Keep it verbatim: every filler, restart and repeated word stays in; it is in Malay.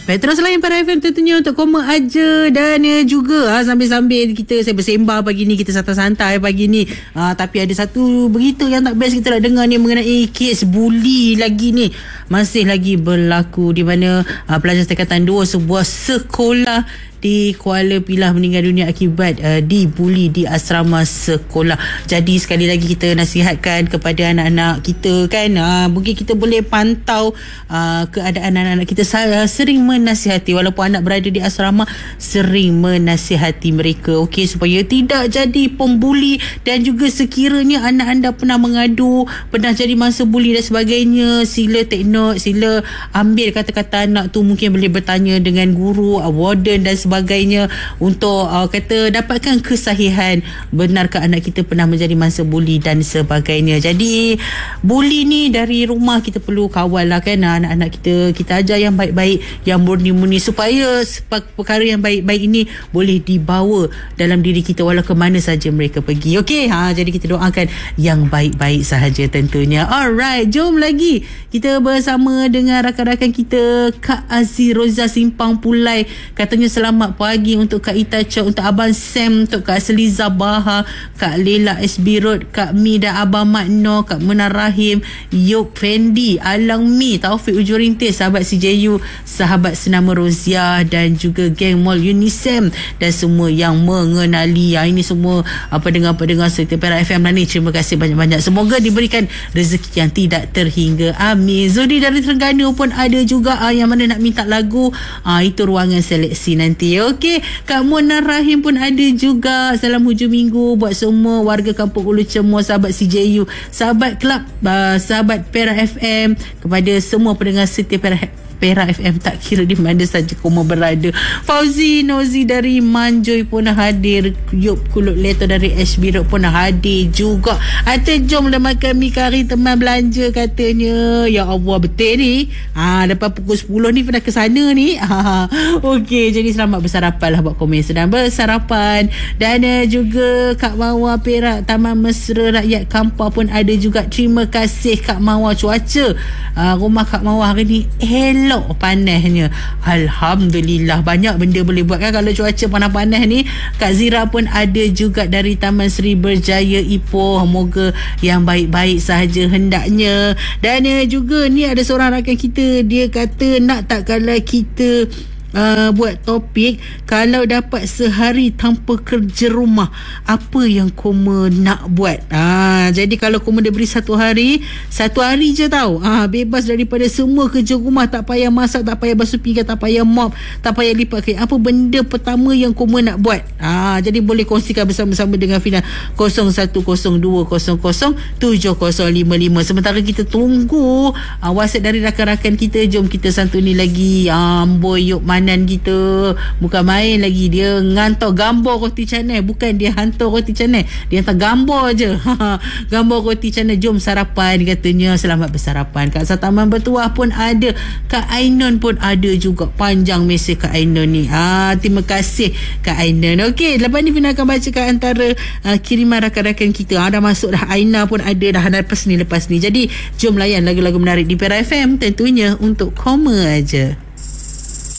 Petros lain Para F M tentunya untuk koma aja. Dan ya, juga ha, sambil-sambil kita saya bersembah pagi ni, kita santai-santai pagi ni. Ha, tapi ada satu berita yang tak best kita nak dengar ni mengenai kes buli lagi ni. Masih lagi berlaku di mana ha, pelajar tingkatan dua sebuah sekolah di Kuala Pilah meninggal dunia akibat uh, dibuli di asrama sekolah. Jadi sekali lagi kita nasihatkan kepada anak-anak kita kan, uh, mungkin kita boleh pantau uh, keadaan anak-anak kita. Saya sering menasihati, walaupun anak berada di asrama, sering menasihati mereka okey, supaya tidak jadi pembuli. Dan juga sekiranya anak anda pernah mengadu, pernah jadi mangsa buli dan sebagainya, sila take note, sila ambil kata-kata anak tu, mungkin boleh bertanya dengan guru, uh, warden dan sebagainya untuk uh, kata dapatkan kesahihan benarkah anak kita pernah menjadi mangsa buli dan sebagainya. Jadi buli ni dari rumah kita perlu kawal lah kan, anak-anak kita kita ajar yang baik-baik, yang murni-murni, supaya perkara yang baik-baik ini boleh dibawa dalam diri kita walau ke mana saja mereka pergi. Okey, ha, jadi kita doakan yang baik-baik sahaja tentunya. Alright, jom lagi kita bersama dengan rakan-rakan kita. Kak Aziroza Simpang Pulai katanya selamat Selamat pagi untuk Kak Ita Chok, untuk Abang Sam, untuk Kak Seliza Baha, Kak Lela S B Road, Kak Mi dan Abang Mat Noor, Kak Munar Rahim, Yop Fendi, Alang Mi, Taufik Ujurintis, sahabat C J U, sahabat Senama Rozia dan juga geng Mall Unisem dan semua yang mengenali. Ha, ini semua apa dengar-pendengar serta Para F M lah ni. Terima kasih banyak-banyak. Semoga diberikan rezeki yang tidak terhingga. Amin. Zodi dari Terengganu pun ada juga ha, yang mana nak minta lagu. Ha, itu ruangan seleksi nanti. Okey, Kak Munar Rahim pun ada juga. Salam hujung minggu buat semua warga Kampung Ulu Cemor, sahabat C J U, sahabat kelab, uh, sahabat Para F M, kepada semua pendengar setia Para Para F M tak kira di mana saja kamu berada. Fauzi Nozi dari Manjoy pun hadir. Yop Kulut Leto dari H B Road pun hadir juga. Ate jom lah makan mi kari teman belanja katanya. Ya Allah, betul ni. Ha, lepas pukul sepuluh ni pernah ke sana ni. Ha, okey, jadi selamat bersarapan lah buat komen sedang bersarapan. Dan uh, juga Kak Mawa Perak Taman Mesra Rakyat Kampar pun ada juga. Terima kasih Kak Mawa. Cuaca uh, rumah Kak Mawa hari ni hello elok panasnya. Alhamdulillah, banyak benda boleh buat kan kalau cuaca panas-panas ni. Kak Zira pun ada juga dari Taman Seri Berjaya Ipoh. Moga yang baik-baik sahaja hendaknya. Dan uh, juga ni ada seorang rakan kita, dia kata nak tak kalau kita Uh, buat topik kalau dapat sehari tanpa kerja rumah, apa yang koma nak buat. uh, Jadi kalau koma dia beri satu hari, satu hari je tau, uh, bebas daripada semua kerja rumah. Tak payah masak, tak payah basuh pinggan, tak payah mop, tak payah lipat kain. Apa benda pertama yang koma nak buat? uh, Jadi boleh kongsikan bersama-sama dengan Fina kosong satu kosong dua kosong kosong tujuh kosong lima lima. Sementara kita tunggu uh, WhatsApp dari rakan-rakan kita. Jom kita santuni lagi uh, Boy Yop Manan kita. Bukan main lagi, dia ngantar gambar roti canai. Bukan dia hantar roti canai, dia hantar gambar je. Gambar roti canai. Jom sarapan katanya. Selamat bersarapan. Kak Sataman Bertuah pun ada. Kak Ainon pun ada juga. Panjang mesej Kak Ainon ni. Ah, terima kasih Kak Ainon. Okey, lepas ni Fina akan bacakan antara uh, kiriman rakan-rakan kita. Ah, dah masuk dah. Aina pun ada dah lepas ni lepas ni. Jadi jom layan lagu-lagu menarik di Para F M tentunya untuk koma aja.